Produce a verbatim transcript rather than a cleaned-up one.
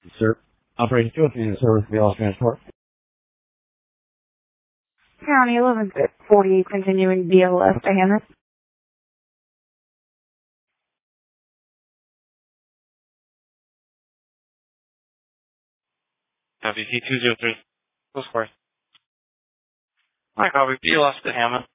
Sir, operating two in service B L S transport. County eleven forty, continuing B L S to Hammond. W T two zero three. Go square. Hi, copy. B L S to Hammond.